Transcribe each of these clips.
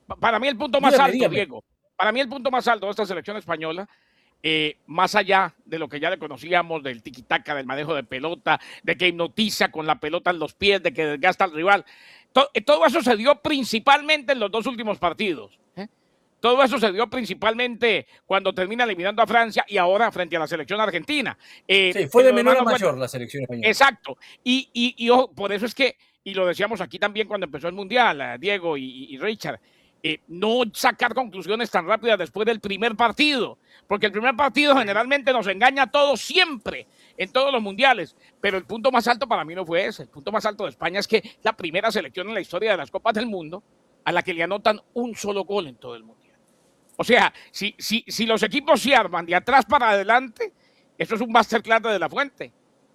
para mí el punto más alto, Diego, para mí el punto más alto de esta selección española, más allá de lo que ya le conocíamos, del tiquitaca, del manejo de pelota, de que hipnotiza con la pelota en los pies, de que desgasta al rival, todo eso se dio principalmente en los 2 últimos partidos. Todo eso se dio principalmente cuando termina eliminando a Francia y ahora frente a la selección argentina. Sí, fue de menor a mayor la selección española. Exacto. Y ojo, por eso es que, y lo decíamos aquí también cuando empezó el Mundial, Diego y Richard, no sacar conclusiones tan rápidas después del primer partido, porque el primer partido generalmente nos engaña a todos siempre, en todos los mundiales, pero el punto más alto para mí no fue ese. El punto más alto de España es que es la primera selección en la historia de las Copas del Mundo a la que le anotan un solo gol en todo el Mundial. O sea, si los equipos se arman de atrás para adelante, eso es un masterclass de La Fuente.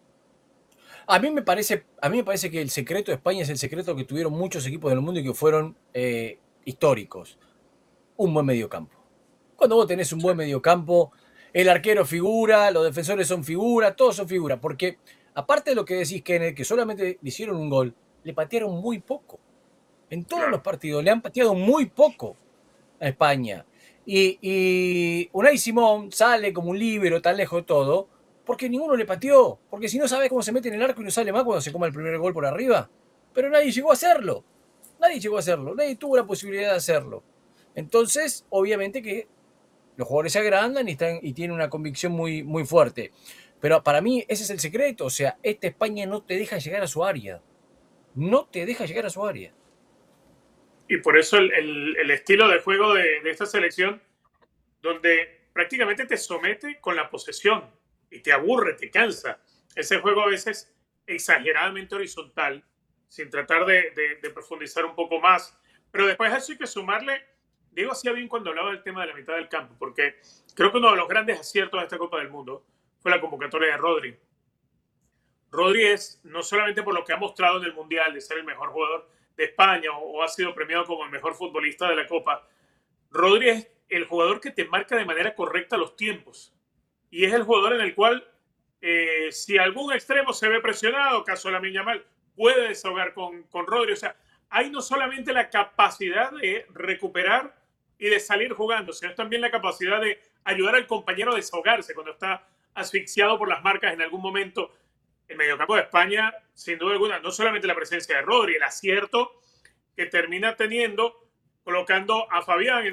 A mí me parece que el secreto de España es el secreto que tuvieron muchos equipos del mundo y que fueron históricos. Un buen mediocampo. Cuando vos tenés un buen mediocampo, el arquero figura, los defensores son figura, todos son figura. Porque aparte de lo que decís, Kenneth, que solamente le hicieron un gol, le patearon muy poco. En todos los partidos le han pateado muy poco a España. Y Unai Simón sale como un líbero tan lejos de todo, porque ninguno le pateó. Porque si no sabes cómo se mete en el arco y no sale más cuando se come el primer gol por arriba. Pero nadie llegó a hacerlo. Nadie tuvo la posibilidad de hacerlo. Entonces, obviamente que los jugadores se agrandan y tienen una convicción muy, muy fuerte. Pero para mí ese es el secreto. O sea, esta España no te deja llegar a su área. No te deja llegar a su área. Y por eso el estilo de juego de esta selección, donde prácticamente te somete con la posesión y te aburre, te cansa. Ese juego a veces exageradamente horizontal, sin tratar de profundizar un poco más. Pero después a eso hay que sumarle, Diego hacía bien cuando hablaba del tema de la mitad del campo, porque creo que uno de los grandes aciertos de esta Copa del Mundo fue la convocatoria de Rodri. Rodri es, no solamente por lo que ha mostrado en el Mundial, de ser el mejor jugador de España o ha sido premiado como el mejor futbolista de la Copa, Rodri es el jugador que te marca de manera correcta los tiempos. Y es el jugador en el cual, si algún extremo se ve presionado, caso de Lamine Yamal, puede desahogar con Rodri. O sea, hay no solamente la capacidad de recuperar y de salir jugando, sino también la capacidad de ayudar al compañero a desahogarse cuando está asfixiado por las marcas en algún momento. El mediocampo de España, sin duda alguna, no solamente la presencia de Rodri, el acierto que termina teniendo colocando a Fabián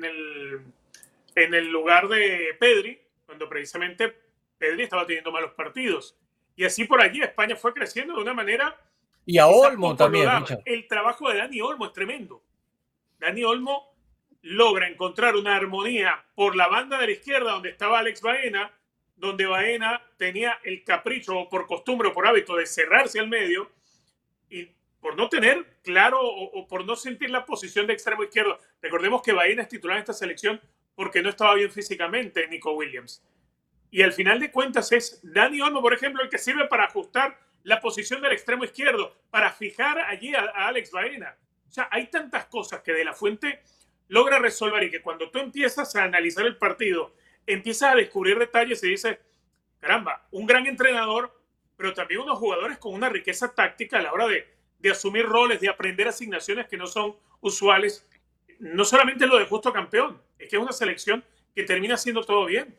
en el lugar de Pedri, cuando precisamente Pedri estaba teniendo malos partidos. Y así por allí España fue creciendo de una manera... Y a Olmo también, Richard. El trabajo de Dani Olmo es tremendo. Dani Olmo logra encontrar una armonía por la banda de la izquierda donde estaba Alex Baena, donde Baena tenía el capricho o por costumbre o por hábito de cerrarse al medio y por no tener claro o por no sentir la posición de extremo izquierdo. Recordemos que Baena es titular en esta selección porque no estaba bien físicamente Nico Williams. Y al final de cuentas es Dani Olmo, por ejemplo, el que sirve para ajustar la posición del extremo izquierdo, para fijar allí a Alex Baena. O sea, hay tantas cosas que De La Fuente logra resolver y que cuando tú empiezas a analizar el partido, empiezas a descubrir detalles y dices, caramba, un gran entrenador, pero también unos jugadores con una riqueza táctica a la hora de asumir roles, de aprender asignaciones que no son usuales. No solamente lo de justo campeón, es que es una selección que termina haciendo todo bien.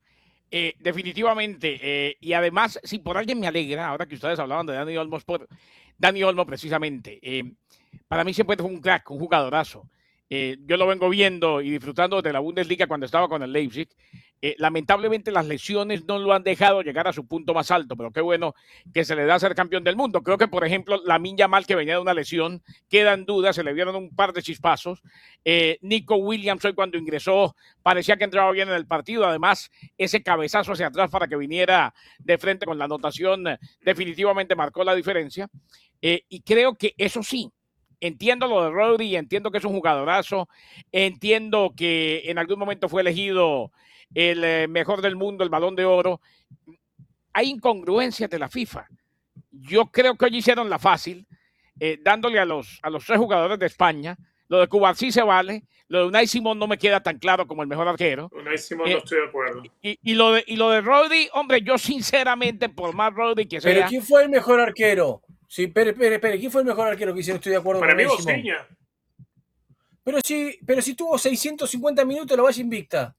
Definitivamente. Y además, si por alguien me alegra, ahora que ustedes hablaban de Dani Olmo, Dani Olmo precisamente, para mí siempre fue un crack, un jugadorazo. Yo lo vengo viendo y disfrutando de la Bundesliga cuando estaba con el Leipzig. Lamentablemente las lesiones no lo han dejado llegar a su punto más alto, pero qué bueno que se le da a ser campeón del mundo. Creo que, por ejemplo, Lamine Yamal, que venía de una lesión, queda en duda, se le dieron un par de chispazos. Nico Williams hoy cuando ingresó parecía que entraba bien en el partido. Además, ese cabezazo hacia atrás para que viniera de frente con la anotación definitivamente marcó la diferencia. Y creo que eso sí, entiendo lo de Rodri, entiendo que es un jugadorazo, entiendo que en algún momento fue elegido el mejor del mundo, el Balón de Oro. Hay incongruencias de la FIFA. Yo creo que hoy hicieron la fácil, dándole a los 3 jugadores de España. Lo de Cubarsí se vale, lo de Unai Simón no me queda tan claro como el mejor arquero. Unai Simón no estoy de acuerdo. Y lo de Rodri, hombre, yo sinceramente, por más Rodri que sea... ¿Pero quién fue el mejor arquero? Sí, espere, ¿quién fue el mejor arquero que hicieron? Estoy de acuerdo para con mí, Bociña. Pero si tuvo 650 minutos la valla invicta.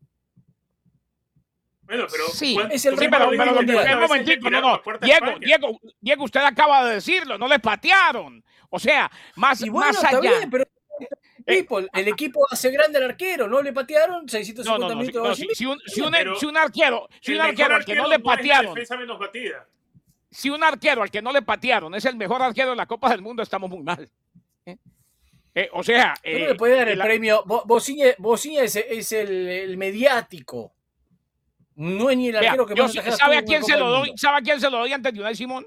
Bueno, pero Sí, es el sí, récord pero mundial. un momentico, no. Diego, usted acaba de decirlo, no le patearon. O sea, Y bueno, más está allá. bien, pero el equipo hace grande al arquero, no le patearon 650 minutos de valla invicta. Si un arquero al que no le patearon, defensa menos batida. si un arquero al que no le patearon es el mejor arquero de la Copa del Mundo, estamos muy mal. O sea, no le puede dar el premio. Bociña es el mediático. No es ni el arquero que más atajadas ¿sabe tuvo a quién en la se Copa lo del doy? Mundo. ¿Sabe a quién se lo doy antes de Unai Simón?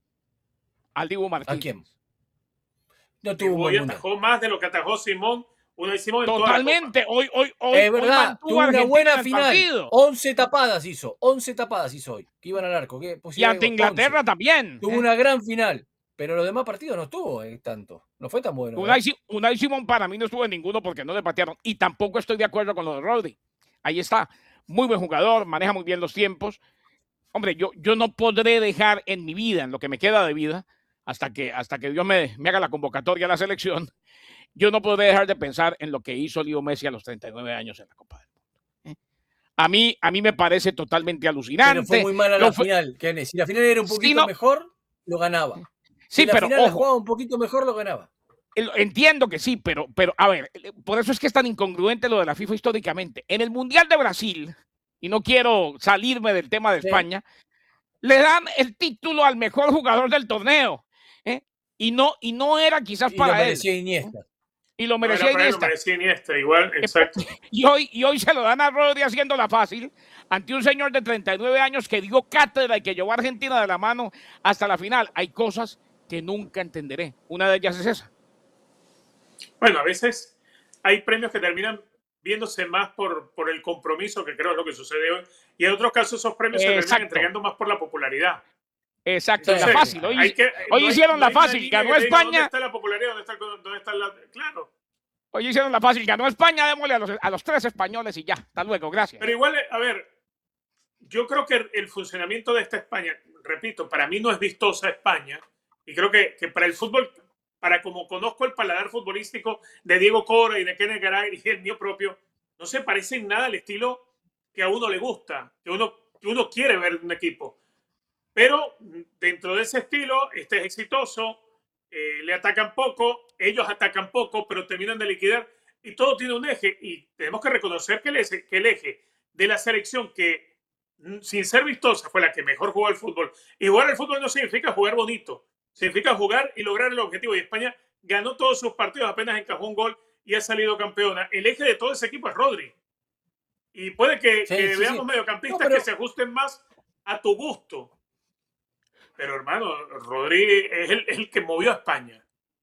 Al Dibu Martínez. ¿A quién? No tuvo un Hoy buen mundial. atajó más de lo que atajó Simón. Unai Simón en Totalmente. Toda Hoy es verdad, tuvo una buena final. Partido. 11 tapadas hizo hoy, que iban al arco. Y ante Inglaterra 11. También. Tuvo una gran final, pero los demás partidos no estuvo tanto. No fue tan bueno. Unai Simón para mí no estuvo en ninguno porque no le patearon. Y tampoco estoy de acuerdo con lo de Rodri. Ahí está. Muy buen jugador, maneja muy bien los tiempos. Hombre, yo no podré dejar en mi vida, en lo que me queda de vida, hasta que Dios me haga la convocatoria a la selección, yo no podré dejar de pensar en lo que hizo Leo Messi a los 39 años en la Copa del Mundo. A mí me parece totalmente alucinante. Pero fue muy mala la final. Si la final era un poquito mejor, lo ganaba. Si la final la jugaba un poquito mejor, lo ganaba. Entiendo que sí, pero a ver, por eso es que es tan incongruente lo de la FIFA históricamente. En el Mundial de Brasil, y no quiero salirme del tema de España, le dan el título al mejor jugador del torneo. Y no era quizás para él. Iniesta. Y lo merecía Iniesta. Lo merecía Iniesta, igual, exacto. Y hoy se lo dan a Rodri haciéndola fácil ante un señor de 39 años que dio cátedra y que llevó a Argentina de la mano hasta la final. Hay cosas que nunca entenderé. Una de ellas es esa. Bueno, a veces hay premios que terminan viéndose más por el compromiso, que creo es lo que sucede hoy, y en otros casos esos premios se terminan entregando más por la popularidad. Exacto, entonces, la fácil. Hoy hicieron la fácil, ganó España. ¿Dónde está la popularidad? ¿Dónde está la...? Claro. Hoy hicieron la fácil, ganó España, démosle a los 3 españoles y ya. Hasta luego, gracias. Pero igual, a ver, yo creo que el funcionamiento de esta España, repito, para mí no es vistosa España, y creo que para el fútbol, para como conozco el paladar futbolístico de Diego Cora y de Kenneth Garay y el mío propio, no se parece en nada al estilo que a uno le gusta, que uno quiere ver en un equipo. Pero dentro de ese estilo, este es exitoso, le atacan poco, ellos atacan poco, pero terminan de liquidar y todo tiene un eje. Y tenemos que reconocer que el eje de la selección, que sin ser vistosa fue la que mejor jugó al fútbol. Y jugar al fútbol no significa jugar bonito, significa jugar y lograr el objetivo. Y España ganó todos sus partidos, apenas encajó un gol y ha salido campeona. El eje de todo ese equipo es Rodri. Y puede que veamos mediocampistas que se ajusten más a tu gusto. Pero hermano, Rodri es el que movió a España.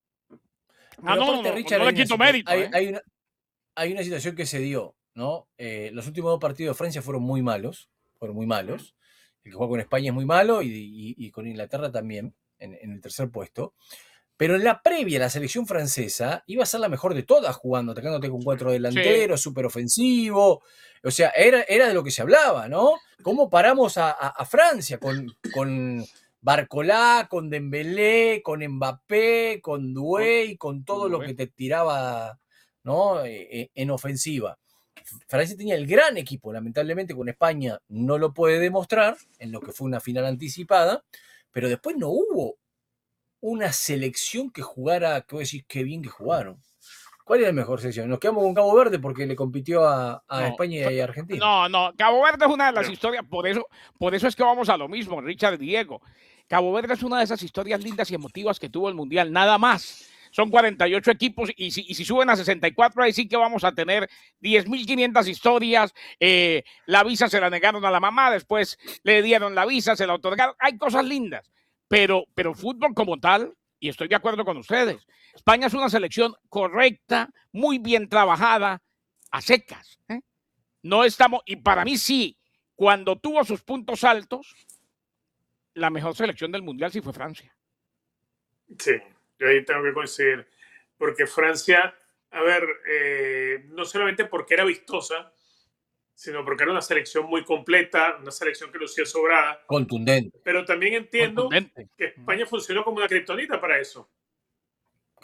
No le quito mérito. Hay una situación que se dio, ¿no? Los últimos 2 partidos de Francia fueron muy malos. El que juega con España es muy malo y con Inglaterra también, en el tercer puesto. Pero en la previa, la selección francesa iba a ser la mejor de todas jugando, atacándote con 4 delanteros, súper ofensivo. O sea, era de lo que se hablaba, ¿no? ¿Cómo paramos a Francia con Barcolá, con Dembélé, con Mbappé, con Doué, con todo lo que te tiraba, ¿no? En ofensiva? Francia tenía el gran equipo, lamentablemente con España no lo puede demostrar, en lo que fue una final anticipada, pero después no hubo una selección que jugara, que vos decís qué bien que jugaron. ¿Cuál es la mejor selección? Nos quedamos con Cabo Verde porque le compitió a España y a Argentina. No, Cabo Verde es una de las historias, por eso es que vamos a lo mismo, Richard y Diego. Cabo Verde es una de esas historias lindas y emotivas que tuvo el Mundial, nada más. Son 48 equipos y si suben a 64, ahí sí que vamos a tener 10.500 historias. La visa se la negaron a la mamá, después le dieron la visa, se la otorgaron. Hay cosas lindas, pero fútbol como tal, y estoy de acuerdo con ustedes, España es una selección correcta, muy bien trabajada, a secas. No estamos, y para mí sí, cuando tuvo sus puntos altos, la mejor selección del Mundial sí fue Francia. Sí, yo ahí tengo que coincidir, porque Francia, a ver, no solamente porque era vistosa, sino porque era una selección muy completa, una selección que lucía sobrada. Contundente. Pero también entiendo que España funcionó como una kriptonita para eso.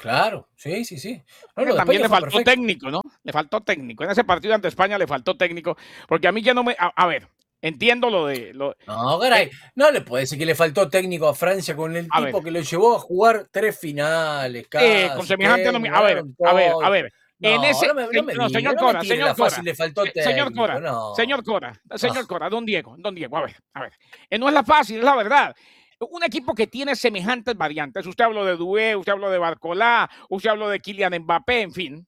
Claro, sí, sí, sí. No, lo de También España le fue faltó perfecto. técnico, ¿no? Le faltó técnico. En ese partido ante España le faltó técnico, porque a mí ya no me... A ver, entiendo lo de... No, caray, no le puede decir que le faltó técnico a Francia con el a ver, tipo que lo llevó a jugar 3 finales con casi, semejante... que A ver, ganaron a ver, a todo. ver. En No, ese... no me No, diga, no me tire la fácil, le faltó señor técnico, Cora, no. señor Cora, don Diego, a ver. No es la fácil, es la verdad. Un equipo que tiene semejantes variantes, usted habló de Doué, usted habló de Barcolá, usted habló de Kylian Mbappé, en fin,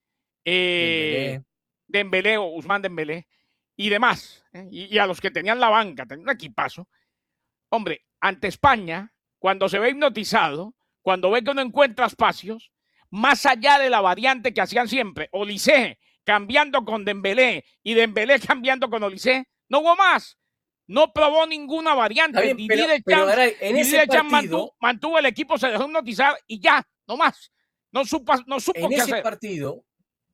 Dembélé o Ousmane Dembélé y demás, y a los que tenían la banca, tenían un equipazo. Hombre, ante España, cuando se ve hipnotizado, cuando ve que no encuentra espacios, más allá de la variante que hacían siempre, Olise cambiando con Dembélé y Dembélé cambiando con Olise, no hubo más. No probó ninguna variante. Está bien, Didier pero Deschamps, Garay, en ese partido, mantuvo el equipo, se dejó hipnotizar y ya, no más. No supo en qué ese hacer. partido,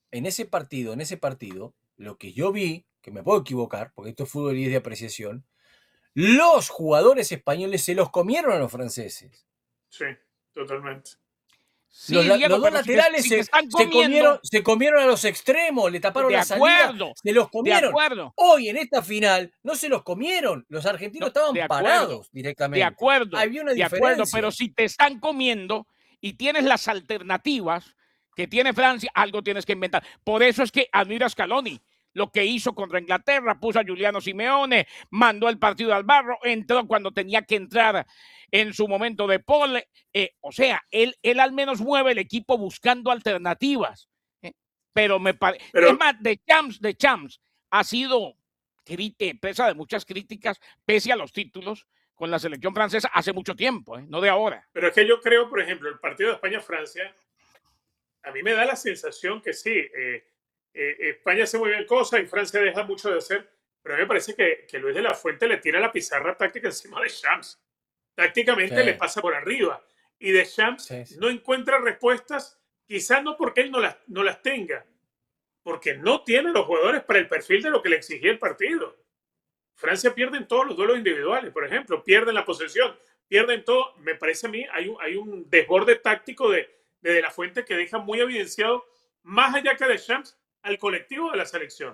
lo que yo vi, que me puedo equivocar, porque esto es fútbol y es de apreciación, los jugadores españoles se los comieron a los franceses. Sí, totalmente. Sí, Diego, los dos laterales si te están comiendo, se comieron a los extremos, le taparon la salida, se los comieron. De acuerdo. Hoy en esta final no se los comieron, los argentinos estaban parados directamente. De acuerdo, había una diferencia. De acuerdo, pero si te están comiendo y tienes las alternativas que tiene Francia, algo tienes que inventar. Por eso es que admiro a Scaloni. Lo que hizo contra Inglaterra, puso a Giuliano Simeone, mandó el partido al barro, entró cuando tenía que entrar en su momento de pole. O sea, él al menos mueve el equipo buscando alternativas. Pero me parece... Es más, de Champs ha sido presa de muchas críticas, pese a los títulos con la selección francesa hace mucho tiempo, no de ahora. Pero es que yo creo, por ejemplo, el partido de España-Francia, a mí me da la sensación que sí, España hace muy bien cosas y Francia deja mucho de hacer, pero a mí me parece que Luis de la Fuente le tira la pizarra táctica encima de Champs. Tácticamente le pasa por arriba. Y Deschamps no encuentra respuestas, quizás no porque él no las tenga, porque no tiene los jugadores para el perfil de lo que le exigía el partido. Francia pierde en todos los duelos individuales, por ejemplo, pierden la posesión, pierden todo. Me parece a mí, hay un desborde táctico de la Fuente que deja muy evidenciado, más allá que Deschamps, al colectivo de la selección.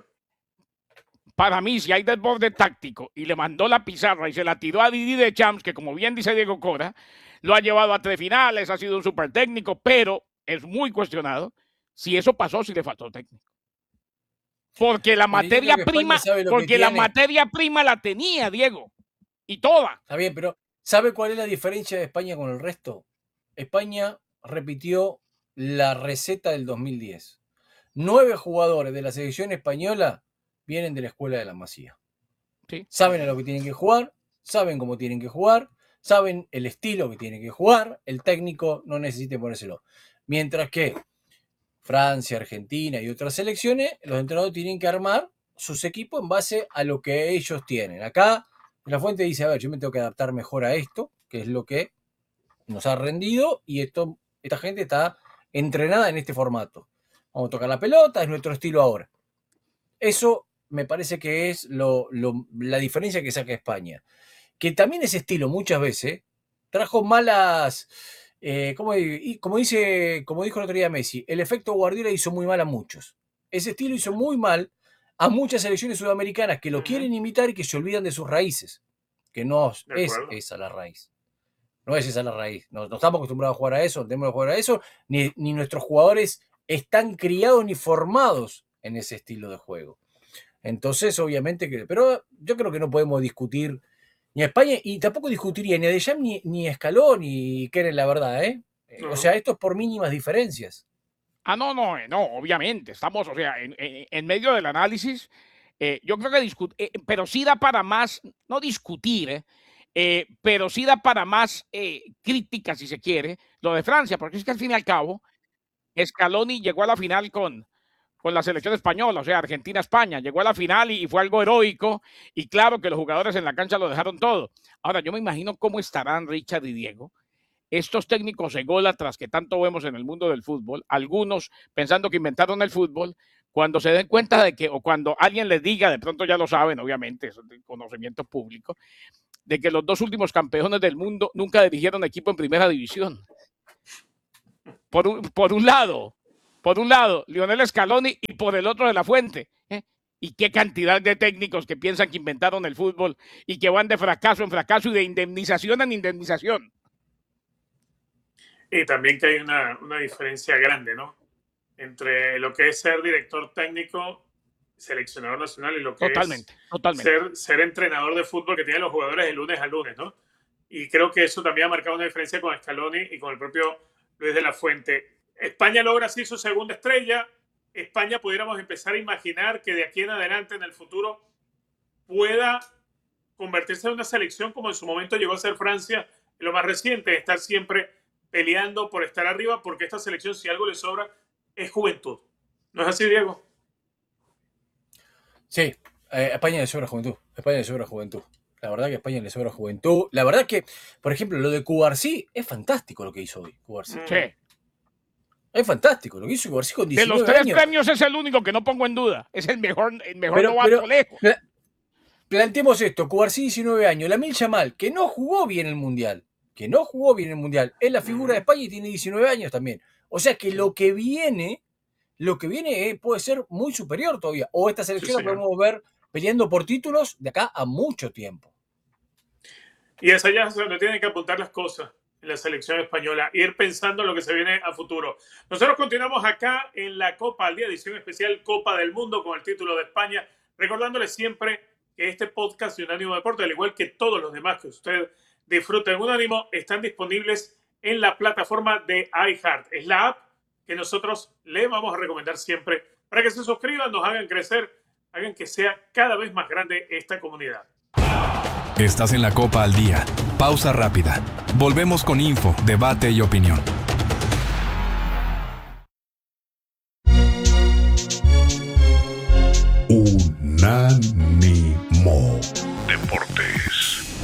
Para mí, si hay desborde táctico y le mandó la pizarra y se la tiró a Didier Deschamps, que como bien dice Diego Cora, lo ha llevado a 3 finales, ha sido un súper técnico, pero es muy cuestionado si eso pasó, si le faltó técnico. Porque la materia prima, materia prima la tenía, Diego, y toda. Está bien, pero ¿sabe cuál es la diferencia de España con el resto? España repitió la receta del 2010. 9 jugadores de la selección española vienen de la escuela de la Masía. Sí. Saben a lo que tienen que jugar, saben cómo tienen que jugar, saben el estilo que tienen que jugar, el técnico no necesita ponérselo. Mientras que Francia, Argentina y otras selecciones, los entrenadores tienen que armar sus equipos en base a lo que ellos tienen. Acá la Fuente dice, a ver, yo me tengo que adaptar mejor a esto, que es lo que nos ha rendido, y esta gente está entrenada en este formato. Vamos a tocar la pelota, es nuestro estilo ahora. Eso me parece que es la diferencia que saca España. Que también ese estilo muchas veces trajo malas... como dijo el otro día Messi, el efecto Guardiola hizo muy mal a muchos. Ese estilo hizo muy mal a muchas selecciones sudamericanas que lo quieren imitar y que se olvidan de sus raíces. Que no es esa la raíz. No es esa la raíz. No estamos acostumbrados a jugar a eso, no tenemos que jugar a eso, ni nuestros jugadores están criados ni formados en ese estilo de juego. Entonces, obviamente que... Pero yo creo que no podemos discutir ni a España, y tampoco discutiría ni a Deschamps ni a Scaloni, ni Keren, la verdad, ¿eh? No. O sea, esto es por mínimas diferencias. No, obviamente. Estamos, o sea, en medio del análisis, yo creo que pero sí da para más, no discutir, pero sí da para más crítica, si se quiere, lo de Francia, porque es que al fin y al cabo, Scaloni llegó a la final con la selección española, o sea, Argentina-España, llegó a la final y fue algo heroico, y claro que los jugadores en la cancha lo dejaron todo. Ahora, yo me imagino cómo estarán Richard y Diego, estos técnicos ególatras que tanto vemos en el mundo del fútbol, algunos pensando que inventaron el fútbol, cuando se den cuenta de que, o cuando alguien les diga, de pronto ya lo saben, obviamente, es de conocimiento público, de que los 2 últimos campeones del mundo nunca dirigieron equipo en primera división. por un lado, Lionel Scaloni y por el otro de la Fuente. Y qué cantidad de técnicos que piensan que inventaron el fútbol y que van de fracaso en fracaso y de indemnización en indemnización. Y también que hay una diferencia grande, ¿no? Entre lo que es ser director técnico, seleccionador nacional, y lo que Totalmente. es ser entrenador de fútbol que tiene los jugadores de lunes a lunes, ¿no? Y creo que eso también ha marcado una diferencia con Scaloni y con el propio Luis de la Fuente. España logra así su segunda estrella. España pudiéramos empezar a imaginar que de aquí en adelante, en el futuro, pueda convertirse en una selección como en su momento llegó a ser Francia, en lo más reciente, estar siempre peleando por estar arriba, porque esta selección, si algo le sobra, es juventud. ¿No es así, Diego? Sí, España le sobra juventud. España le sobra juventud. La verdad que a España le sobra juventud. La verdad que, por ejemplo, lo de Cubarsí es fantástico lo que hizo hoy. Cubarsí. Sí. Es fantástico lo que hizo Cubarsí con 19 años. De los 3 años. premios es el único que no pongo en duda. Es el mejor novato lejos. Planteemos esto. Cubarsí, 19 años. Lamine Yamal, que no jugó bien el Mundial. Es la figura de España y tiene 19 años también. O sea que lo que viene puede ser muy superior todavía. O esta selección la podemos ver peleando por títulos de acá a mucho tiempo. Y es allá donde tienen que apuntar las cosas en la selección española, ir pensando en lo que se viene a futuro. Nosotros continuamos acá en la Copa al Día, edición especial Copa del Mundo con el título de España, recordándoles siempre que este podcast de Unánimo Deporte, al igual que todos los demás que usted disfruta en Unánimo, están disponibles en la plataforma de iHeart. Es la app que nosotros le vamos a recomendar siempre para que se suscriban, nos hagan crecer, hagan que sea cada vez más grande esta comunidad. Estás en la Copa al Día. Pausa rápida. Volvemos con info, debate y opinión. Unánimo.